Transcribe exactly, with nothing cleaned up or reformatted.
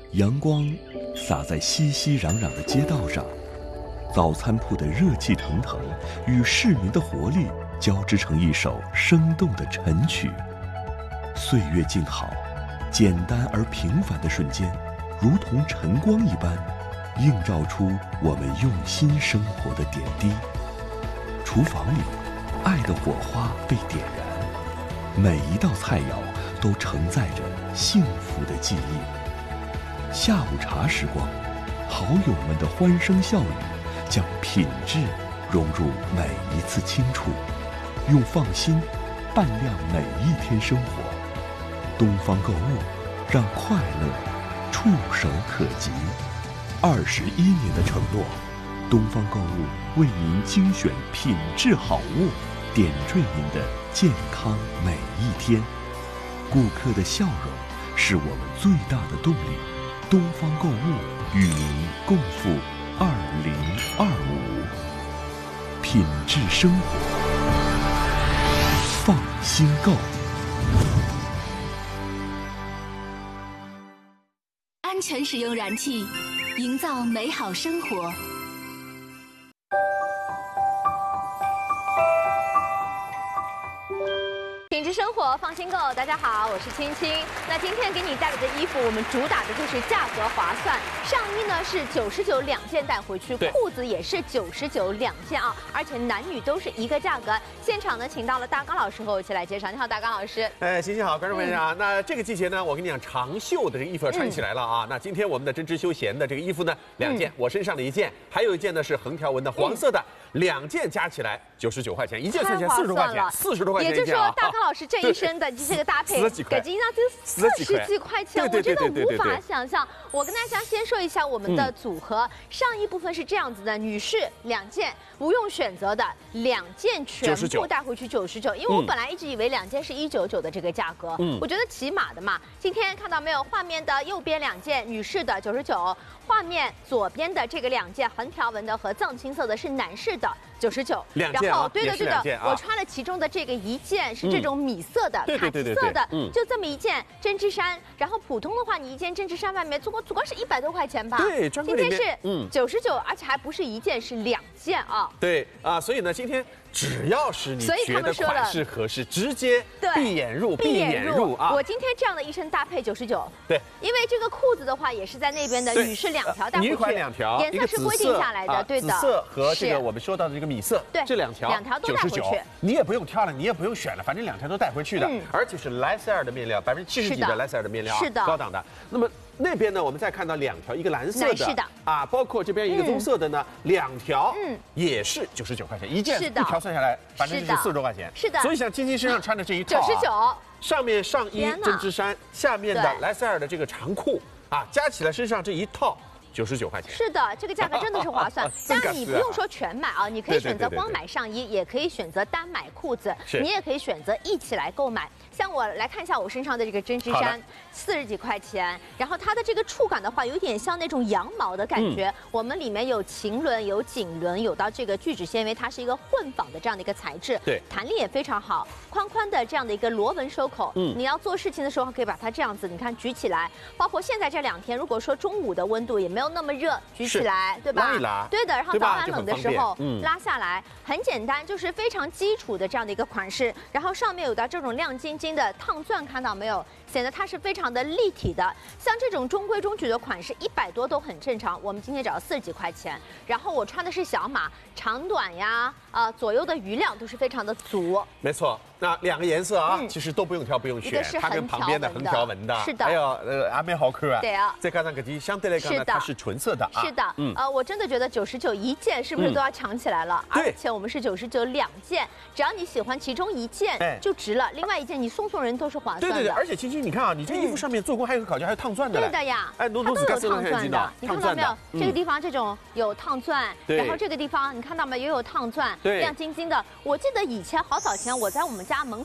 阳光洒在熙熙攘攘的街道上，早餐铺的热气腾腾与市民的活力交织成一首生动的晨曲。岁月静好，简单而平凡的瞬间，如同晨光一般，映照出我们用心生活的点滴。厨房里，爱的火花被点燃，每一道菜肴都承载着幸福的记忆。下午茶时光，好友们的欢声笑语，将品质融入每一次清楚，用放心伴亮每一天生活。东方购物，让快乐触手可及。二十一年的承诺，东方购物为您精选品质好物，点缀您的健康每一天。顾客的笑容是我们最大的动力。东方购物与您共赴二零二五，品质生活，放心购。 安全使用燃气，营造美好生活。品质生活，放心购。大家好，我是青青。那今天给你带来的衣服，我们主打的就是价格划算。上衣呢是九十九两件带回去，裤子也是九十九两件啊，而且男女都是一个价格。现场呢，请到了大刚老师和我一起来介绍。你好，大刚老师。 哎，欣欣好，观众朋友啊，嗯、那这个季节呢，我跟你讲，长袖的这个衣服要穿起来了啊。嗯、那今天我们的针织休闲的这个衣服呢，两件，嗯、我身上的一件，还有一件呢是横条纹的黄色的，嗯、两件加起来九十九块钱，一件算起来四十多块钱，四十多块钱一件啊。 也就是说，大刚老师这一身的这个搭配，给金价就四十几块钱，我真的无法想象。我跟大家先说一下我们的组合，嗯、上衣部分是这样子的，女士两件不用选择的，两件全部带回去九十九。因为我本来一直以为两件是一九九的这个价格，嗯、我觉得起码的嘛。今天看到没有，画面的右边两件女士的九十九，画面左边的这个两件横条纹的和藏青色的是男士的。九十九， 两件、啊、 然后对的对的， 啊、 我穿了其中的这个一件是这种米色的、嗯、卡其色的，就这么一件针织衫。然后普通的话，你一件针织衫外面总共总共是一百多块钱吧？ 对， 今天是嗯九十九，而且还不是一件，是两件啊。 对啊，所以呢，今天只要是你觉得款式合适，直接闭眼入，闭眼入啊！ 我今天这样的一身搭配九十九， 对， 因为这个裤子的话也是在那边的女士两条带回去， 女款两条， 颜色是规定下来的，对的， 紫色和这个我们说到的这个米色， 对， 这两条两条都带回去， 你也不用挑了，你也不用选了，反正两条都带回去的，而且是莱塞尔的面料，百分之七十几的莱塞尔的面料， 是的， 高档的。那么那边呢，我们再看到两条，一个蓝色的啊，包括这边一个棕色的呢，两条，嗯，也是九十九块钱一件，一条算下来，反正就是四十多块钱， 是的。 所以像晶晶身上穿的这一套， 九十九， 上面上衣针织衫，下面的莱塞尔的这个长裤啊，加起来身上这一套。九十九块钱， 是的，这个价格真的是划算。当然你不用说全买啊，你可以选择光买上衣，也可以选择单买裤子，你也可以选择一起来购买。像我来看一下我身上的这个针织衫，四十几块钱，然后它的这个触感的话，有点像那种羊毛的感觉。嗯、我们里面有腈纶、有锦纶，有到这个聚酯纤维，它是一个混纺的这样的一个材质， 对， 弹力也非常好，宽宽的这样的一个螺纹收口。嗯，你要做事情的时候可以把它这样子，你看举起来。包括现在这两天，如果说中午的温度也没有那么热，举起来，对吧？ 拉一拉， 对的。然后早晚冷的时候，嗯，拉下来，很简单，就是非常基础的这样的一个款式。然后上面有到这种亮晶晶的烫钻，看到没有？显得它是非常的立体的。像这种中规中矩的款式，一百多都很正常。我们今天只要四十几块钱。然后我穿的是小码，长短呀，呃，左右的余量都是非常的足。 没错。那两个颜色啊，嗯、其实都不用挑，不用选，它跟旁边的横条纹的， 是的， 还有呃阿美豪克啊， 对啊， 再加上个机，相对来讲呢，它是纯色的啊， 是的，嗯，呃，我真的觉得九十九一件是不是都要抢起来了？嗯、而且我们是九十九两件，只要你喜欢其中一件就值了，另外一件你送送人都是划算的。 对对对，而且青青，你看啊，你这衣服上面做工还有个考究，还有烫钻的。 对的呀， 哎， 它都有烫钻的，你看到没有？这个地方这种有烫钻，然后这个地方你看到没有？也有烫钻，亮晶晶的。我记得以前好早前我在我们家门口。